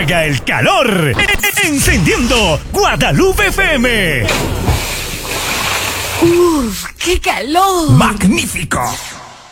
Apaga el calor. Encendiendo Guadalupe FM. ¡Uf! ¡Qué calor! ¡Magnífico!